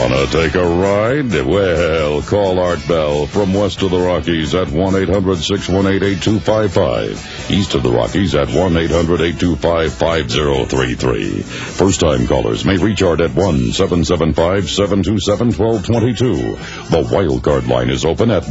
Wanna take a ride? Well, call Art Bell from west of the Rockies at 1-800-618-8255. East of the Rockies at 1-800-825-5033. First-time callers may reach Art at 1-775-727-1222. The wildcard line is open at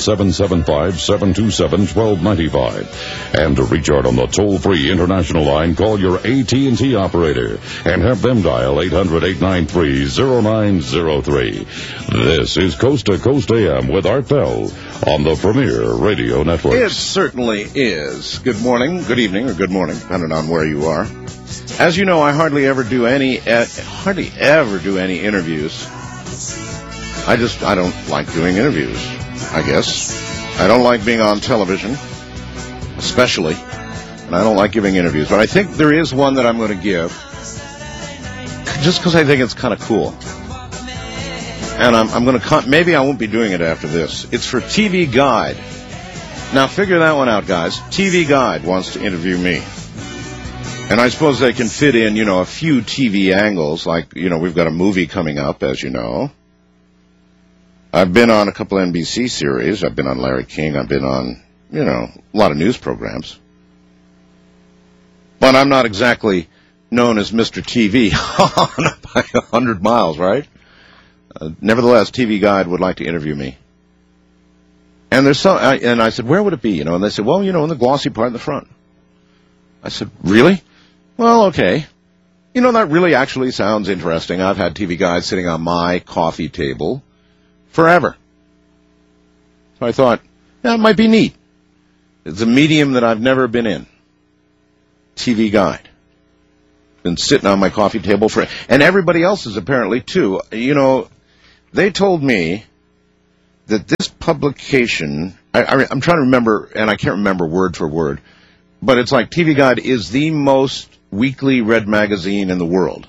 1-775-727-1295. And to reach Art on the toll-free international line, call your AT&T operator and have them dial 800-893-0903. This is Coast to Coast AM with Art Bell on the Premier Radio Network. It certainly is. Good morning, good evening, or good morning, depending on where you are. As you know, I hardly ever do any interviews. I don't like doing interviews, I guess. I don't like being on television, especially, and I don't like giving interviews. But I think there is one that I'm going to give, just because I think it's kind of cool. And I'm going to, maybe I won't be doing it after this. It's for TV Guide. Now, figure that one out, guys. TV Guide wants to interview me. And I suppose they can fit in, a few TV angles, like, we've got a movie coming up, as you know. I've been on a couple NBC series. I've been on Larry King. I've been on, a lot of news programs. But I'm not exactly known as Mr. TV by 100 miles, right? Nevertheless, TV Guide would like to interview me. And and I said, where would it be? And they said, well, in the glossy part in the front. I said, really? Well, okay. That really actually sounds interesting. I've had TV Guide sitting on my coffee table forever. So I thought, it might be neat. It's a medium that I've never been in. TV Guide. Been sitting on my coffee table and everybody else is apparently too. They told me that this publication, I'm trying to remember, and I can't remember word for word, but it's like TV Guide is the most weekly read magazine in the world.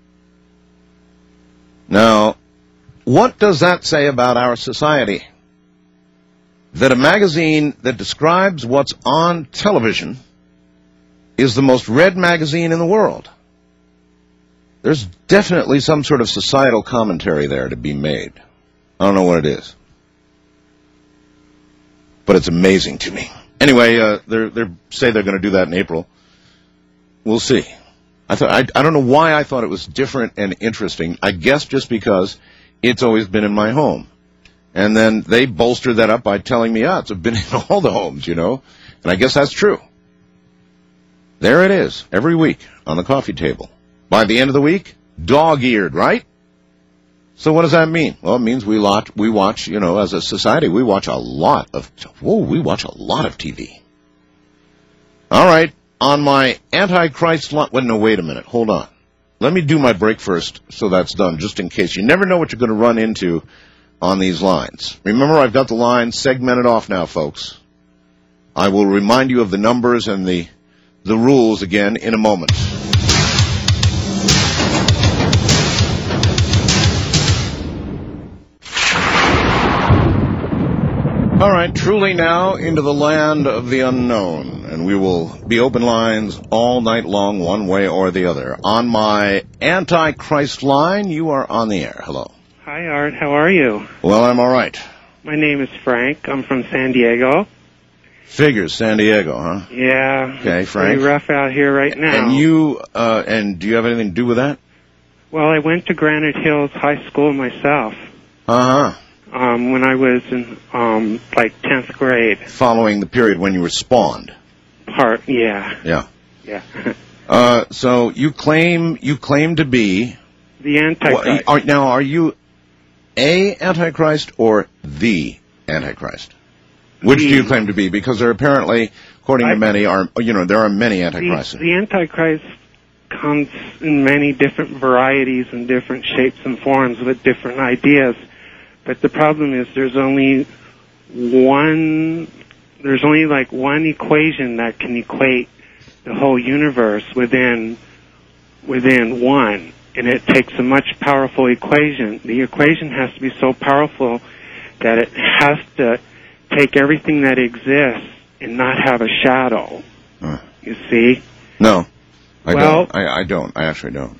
Now, what does that say about our society? That a magazine that describes what's on television is the most read magazine in the world. There's definitely some sort of societal commentary there to be made. I don't know what it is. But it's amazing to me. Anyway, they say they're going to do that in April. We'll see. I don't know why I thought it was different and interesting. I guess just because it's always been in my home. And then they bolster that up by telling me, it's been in all the homes, And I guess that's true. There it is, every week on the coffee table. By the end of the week, dog-eared, right? So what does that mean? Well, it means we watch, as a society, we watch a lot of TV. All right, on my Antichrist line, no, wait a minute, hold on. Let me do my break first so that's done, just in case. You never know what you're going to run into on these lines. Remember, I've got the lines segmented off now, folks. I will remind you of the numbers and the rules again in a moment. All right, truly now into the land of the unknown, and we will be open lines all night long, one way or the other. On my Antichrist line, you are on the air. Hello. Hi, Art. How are you? Well, I'm all right. My name is Frank. I'm from San Diego. Figures, San Diego, huh? Yeah. Okay, Frank. Pretty rough out here right now. And you, and do you have anything to do with that? Well, I went to Granite Hills High School myself. Uh-huh. When I was in, 10th grade. Following the period when you were spawned. Yeah. Yeah. So you claim to be the Antichrist. Now, are you a Antichrist or the Antichrist? Which do you claim to be? Because there apparently, according to many, there are many Antichrists. The Antichrist comes in many different varieties and different shapes and forms with different ideas. But the problem is there's only one equation that can equate the whole universe within one. And it takes a much powerful equation. The equation has to be so powerful that it has to take everything that exists and not have a shadow. You see? No. I don't. I actually don't.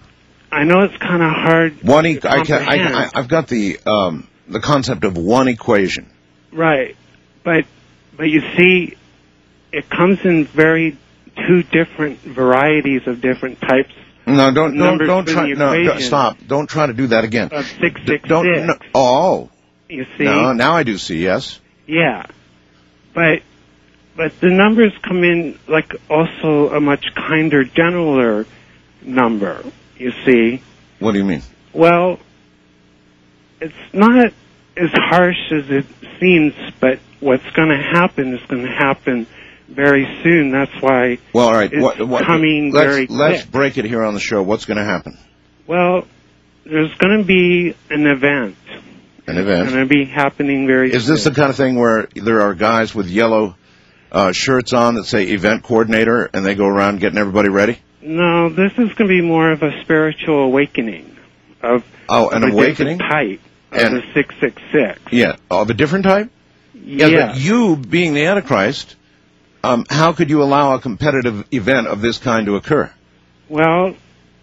I know it's kind of hard. I've got the concept of one equation. Right, but you see, it comes in two different varieties of different types. No, don't try. No, stop! Don't try to do that again. Of 666. No, oh, you see. No, now I do see. Yes. Yeah, but the numbers come in like also a much kinder, gentler number. You see. What do you mean? Well, it's not as harsh as it seems, but what's going to happen is going to happen very soon. That's why. Well, all right. It's coming very quick. Let's break it here on the show. What's going to happen? Well, there's going to be an event. An event. It's going to be happening very soon. Is this the kind of thing where there are guys with yellow shirts on that say event coordinator, and they go around getting everybody ready? No, this is going to be more of a spiritual awakening of an awakening type of the 666. Yeah, of a different type. Yeah. But you being the Antichrist, how could you allow a competitive event of this kind to occur? Well,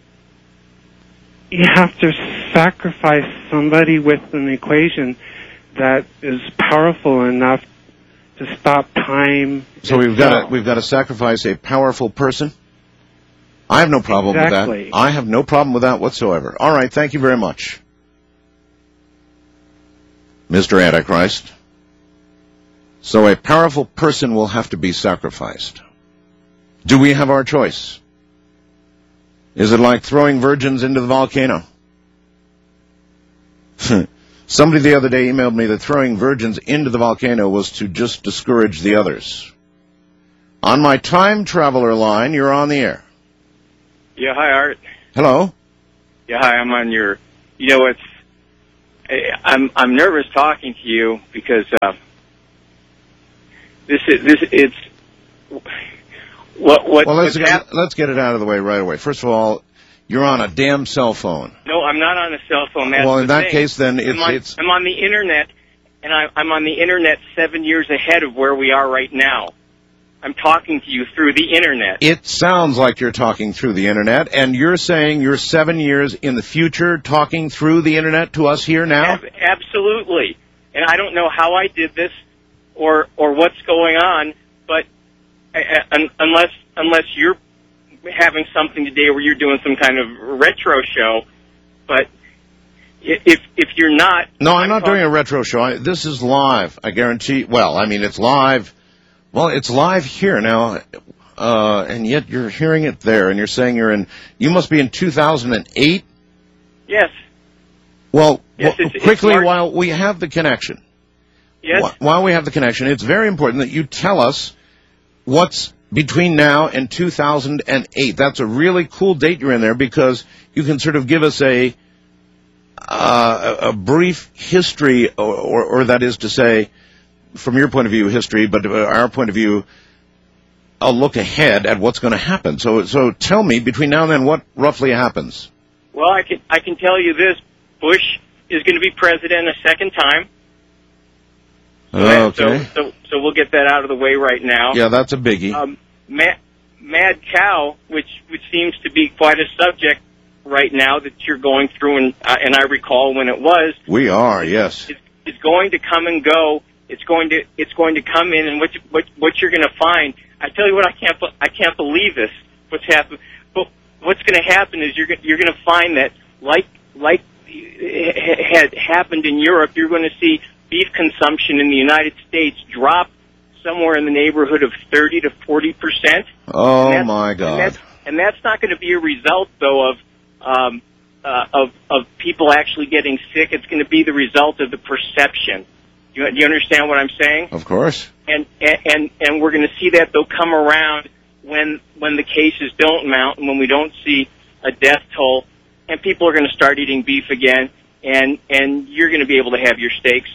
you have to sacrifice somebody with an equation that is powerful enough to stop time. So we've got to sacrifice a powerful person. I have no problem with that. I have no problem with that whatsoever. All right, thank you very much, Mr. Antichrist. So a powerful person will have to be sacrificed. Do we have our choice? Is it like throwing virgins into the volcano? Somebody the other day emailed me that throwing virgins into the volcano was to just discourage the others. On my time traveler line, you're on the air. Yeah, hi, Art. Hello. Yeah, hi, I'm on your... You know, I'm nervous talking to you because it's... Well, let's get it out of the way right away. First of all, you're on a damn cell phone. No, I'm not on a cell phone. That's well, in that thing. case, then I'm on the internet, and I'm on the internet 7 years ahead of where we are right now. I'm talking to you through the internet. It sounds like you're talking through the internet, and you're saying you're 7 years in the future talking through the internet to us here now? Absolutely. And I don't know how I did this or what's going on, but unless you're having something today where you're doing some kind of retro show, but if you're not... No, I'm not doing a retro show. This is live, I guarantee. Well, I mean, it's live. Well, it's live here now, and yet you're hearing it there, and you're saying you must be in 2008? Yes. Well, yes, quickly, while we have the connection. Yes. While we have the connection, it's very important that you tell us what's between now and 2008. That's a really cool date you're in there, because you can sort of give us a brief history, or that is to say, from your point of view, history, but our point of view, a look ahead at what's going to happen. So tell me, between now and then, what roughly happens? Well, I can tell you this: Bush is going to be president a second time. Okay. So we'll get that out of the way right now. Yeah, that's a biggie. Mad Cow, which seems to be quite a subject right now that you're going through, and I recall when it was. We are, yes. It's going to come and go. It's going to come in, and what you're going to find. I tell you what, I can't believe this. What's happened? But what's going to happen is you're going to find that like had happened in Europe, you're going to see beef consumption in the United States drop somewhere in the neighborhood of 30 to 40%. Oh my God! And that's not going to be a result, though, of people actually getting sick. It's going to be the result of the perception. Do you understand what I'm saying? Of course. And we're going to see that they'll come around when the cases don't mount and when we don't see a death toll, and people are going to start eating beef again, and you're going to be able to have your steaks.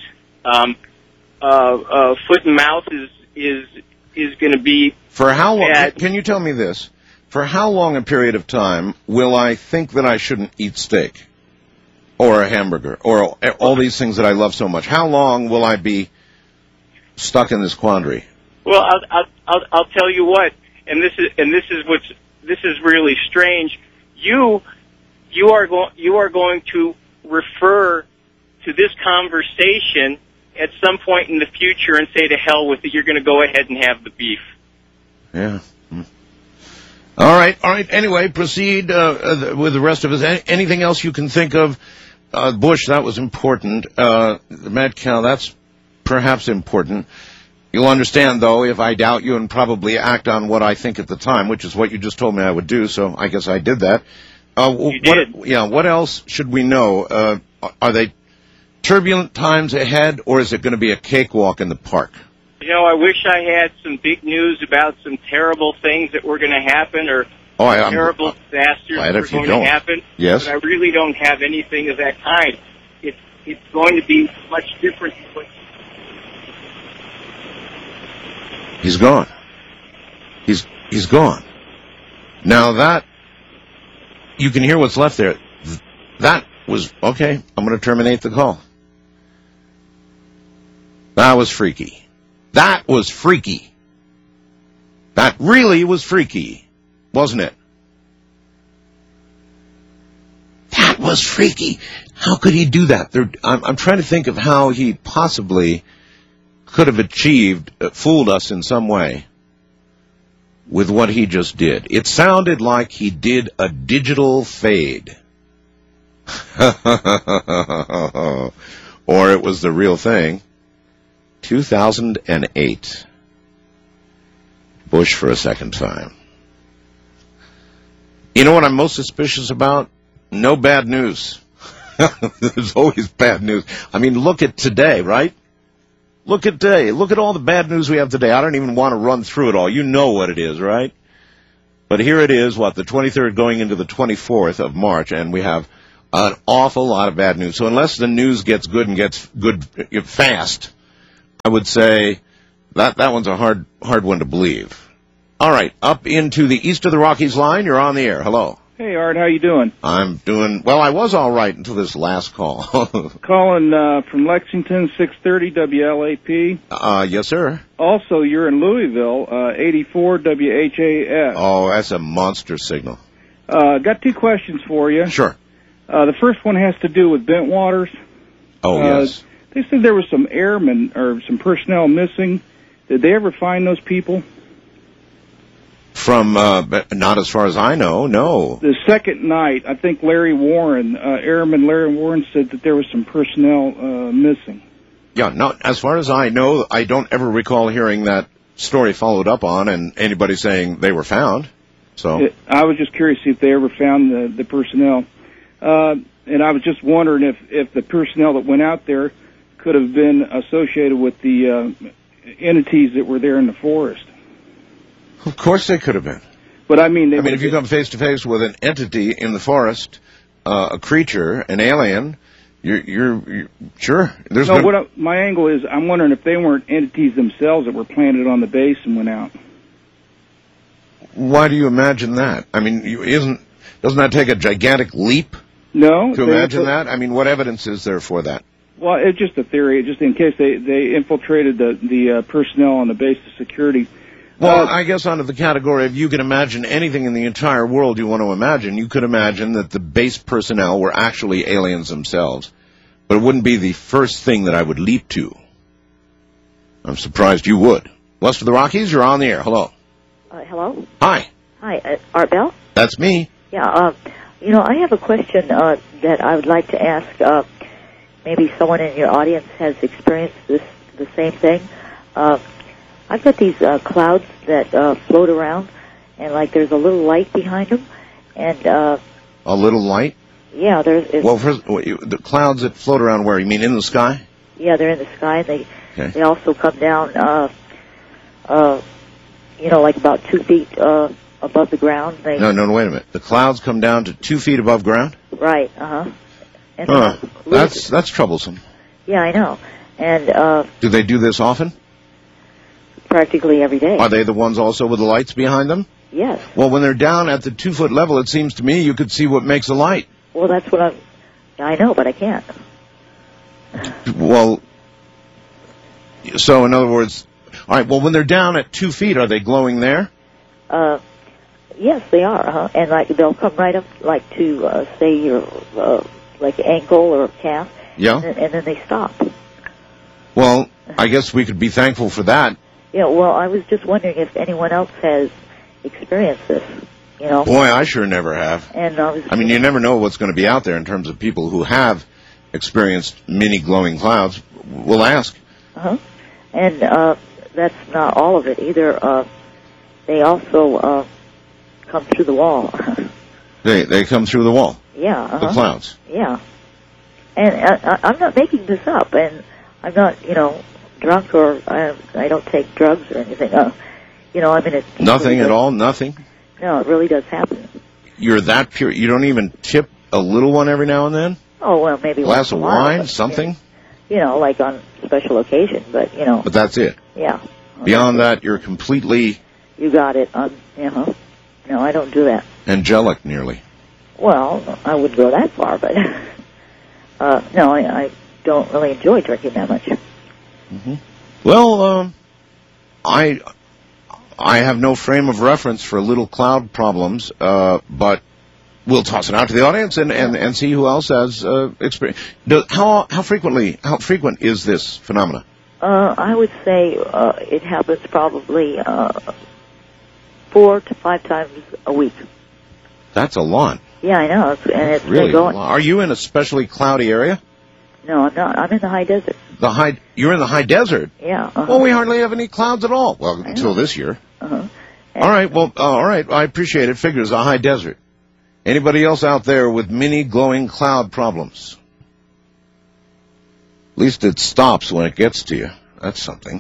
Foot and mouth is going to be for how long? bad. Can you tell me this? For how long a period of time will I think that I shouldn't eat steak? Or a hamburger, or all these things that I love so much. How long will I be stuck in this quandary? Well, I'll tell you what, and this is really strange. You you are going to refer to this conversation at some point in the future and say to hell with it. You're going to go ahead and have the beef. Yeah. All right. Anyway, proceed with the rest of us. Anything else you can think of? Bush, that was important. The mad cow, that's perhaps important. You'll understand, though, if I doubt you and probably act on what I think at the time, which is what you just told me I would do, so I guess I did that. You did. What else should we know? Are they turbulent times ahead, or is it going to be a cakewalk in the park? You know, I wish I had some big news about some terrible things that were going to happen or terrible disasters that were going to happen. Yes. But I really don't have anything of that kind. It's going to be much different. He's gone. He's gone. Now that, you can hear what's left there. That was, okay, I'm going to terminate the call. That was freaky. That was freaky. That really was freaky, wasn't it? That was freaky. How could he do that? I'm trying to think of how he possibly could have fooled us in some way with what he just did. It sounded like he did a digital fade. Or it was the real thing. 2008. Bush for a second time. You know what I'm most suspicious about? No bad news. There's always bad news. I mean, look at today, right? Look at today. Look at all the bad news we have today. I don't even want to run through it all. You know what it is, right? But here it is, the 23rd going into the 24th of March, and we have an awful lot of bad news. So unless the news gets good and gets good fast, I would say that one's a hard one to believe. All right, up into the east of the Rockies line. You're on the air. Hello. Hey, Art, how you doing? I'm doing well. I was all right until this last call. Calling from Lexington, 630 WLAP. Yes, sir. Also, you're in Louisville, 84 WHAS. Oh, that's a monster signal. Got two questions for you. Sure. The first one has to do with Bentwaters. Oh, yes. They said there was some airmen or some personnel missing. Did they ever find those people? From, not as far as I know, no. The second night, I think Larry Warren, Airman Larry Warren said that there was some personnel missing. Yeah, no, as far as I know, I don't ever recall hearing that story followed up on and anybody saying they were found. So I was just curious if they ever found the personnel. And I was just wondering if the personnel that went out there could have been associated with the entities that were there in the forest. Of course they could have been. But I mean, if you come face to face with an entity in the forest, a creature, an alien, you're sure. My angle is, I'm wondering if they weren't entities themselves that were planted on the base and went out. Why do you imagine that? I mean, doesn't that take a gigantic leap? No. To imagine that? I mean, what evidence is there for that? Well, it's just a theory, just in case they infiltrated the personnel on the base of security. Well, I guess under the category of you can imagine anything in the entire world you want to imagine, you could imagine that the base personnel were actually aliens themselves. But it wouldn't be the first thing that I would leap to. I'm surprised you would. West of the Rockies, you're on the air. Hello. Hello? Hi. Hi, Art Bell? That's me. Yeah, I have a question that I would like to ask. Maybe someone in your audience has experienced the same thing. I've got these clouds that float around, and like there's a little light behind them, and a little light. Yeah, there's. Well, first, the clouds that float around where? You mean in the sky? Yeah, they're in the sky. They also come down, like about 2 feet above the ground. No, wait a minute. The clouds come down to 2 feet above ground. Right. That's troublesome. Yeah, I know. And do they do this often? Practically every day. Are they the ones also with the lights behind them? Yes. Well, when they're down at the 2 foot level, it seems to me you could see what makes a light. Well, that's what I know, but I can't. Well, so in other words, all right, well, when they're down at 2 feet, are they glowing there? Yes, they are, and like they'll come right up, like to say your like ankle or calf, Yeah. and then they stop. Well, I guess we could be thankful for that. Yeah. Well, I was just wondering if anyone else has experienced this. You know. Boy, I sure never have. And I mean, you never know what's going to be out there in terms of people who have experienced mini glowing clouds. We'll ask. And that's not all of it either. They also come through the wall. They come through the wall. Yeah. The clouds. Yeah. And I'm not making this up, and I'm not, drunk or I don't take drugs or anything. I mean, it's Nothing at all. Nothing. No, it really does happen. You're that pure. You don't even tip a little one every now and then. Oh well, maybe a glass once of in a while, wine, but, something. Like on special occasion, but But that's it. Yeah. Beyond that, you're completely. You got it. No, I don't do that. Angelic, nearly. Well, I wouldn't go that far, but no, I don't really enjoy drinking that much. Mm-hmm. Well, I have no frame of reference for little cloud problems, but we'll toss it out to the audience and see who else has experience. How frequent is this phenomena? I would say it happens probably 4 to 5 times a week. That's a lot. Yeah, I know. It's really going. Are you in a especially cloudy area? No, I'm not. I'm in the high desert. You're in the high desert? Yeah. Well, we hardly have any clouds at all. Well, until this year. All right. Well, all right. I appreciate it. Figures a high desert. Anybody else out there with mini glowing cloud problems? At least it stops when it gets to you. That's something.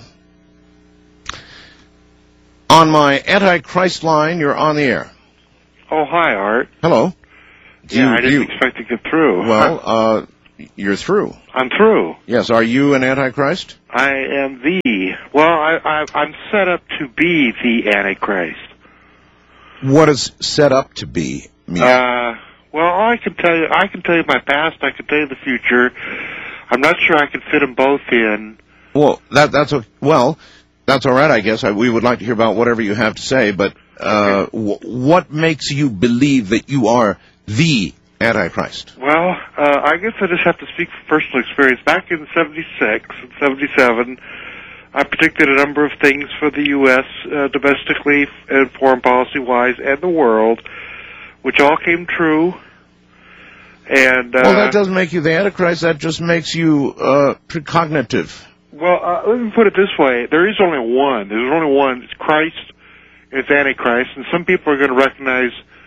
On my Antichrist line, you're on the air. Oh, hi, Art. Hello. I didn't expect to get through. Well, you're through. I'm through. Yes. Are you an Antichrist? I am I'm set up to be the Antichrist. What does set up to be mean? I can tell you my past. I can tell you the future. I'm not sure I can fit them both in. Well, that's all right. I guess we would like to hear about whatever you have to say. But what makes you believe that you are the Antichrist? Well, I guess I just have to speak from personal experience. Back in '76 and '77, I predicted a number of things for the U.S. Domestically and foreign policy-wise, and the world, which all came true. And well, that doesn't make you the Antichrist. That just makes you precognitive. Well, let me put it this way: there is only one. There's only one. It's Christ. It's Antichrist, and some people are going to recognize,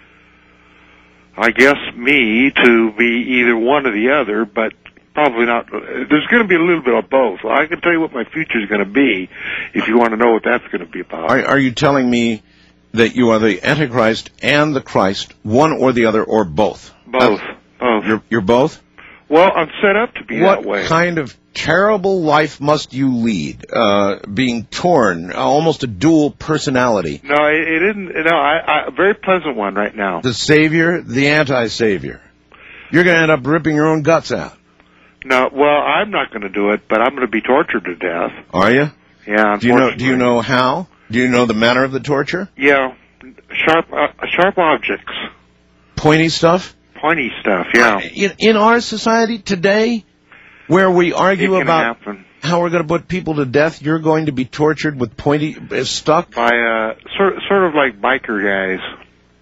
I guess, me to be either one or the other, but probably not. There's going to be a little bit of both. Well, I can tell you what my future is going to be if you want to know what that's going to be about. Are you telling me that you are the Antichrist and the Christ, one or the other, or both? Both. Both. You're both? Well, I'm set up to be that way. What kind of terrible life must you lead, being torn, almost a dual personality? No, it isn't. No, a very pleasant one right now. The Savior, the anti-Savior. You're going to end up ripping your own guts out. No, well, I'm not going to do it, but I'm going to be tortured to death. Are you? Yeah, unfortunately. Do you know how? Do you know the manner of the torture? Yeah, sharp objects. Pointy stuff? Pointy stuff, yeah. In our society today, where we argue about how we're going to put people to death, you're going to be tortured with pointy stuck? By sort of like biker guys.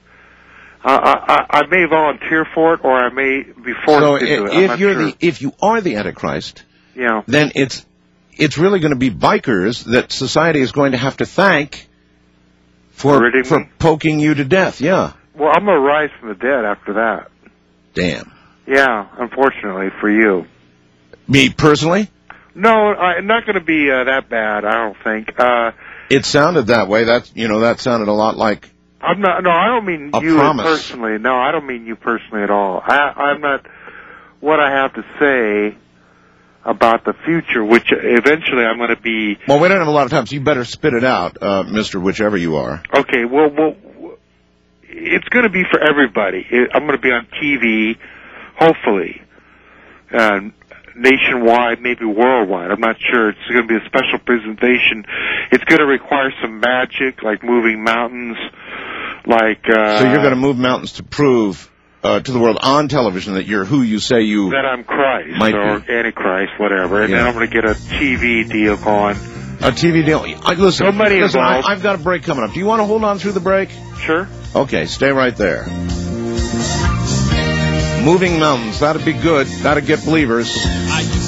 I may volunteer for it, or I may be forced to do it. If you are the Antichrist, yeah, then it's really going to be bikers that society is going to have to thank for poking you to death. Yeah. Well, I'm going to rise from the dead after that. Damn. Yeah, unfortunately for you. Me personally? No, I'm not going to be that bad. I don't think. It sounded that way. That sounded a lot like. I'm not. No, I don't mean you personally. No, I don't mean you personally at all. I'm not. What I have to say about the future, which eventually I'm going to be. Well, we don't have a lot of time, so you better spit it out, Mr. Whichever you are. Okay. Well, it's going to be for everybody. I'm going to be on TV, hopefully, nationwide, maybe worldwide. I'm not sure. It's going to be a special presentation. It's going to require some magic, like moving mountains, Like, so you're going to move mountains to prove to the world on television that you're who you say you that I'm Christ might or be. Antichrist, whatever, and Yeah. then I'm going to get a TV deal going. A TV deal. Listen, So many involved. I've got a break coming up. Do you want to hold on through the break? Sure. Okay, stay right there. Moving mountains, that'd be good. That'd get believers.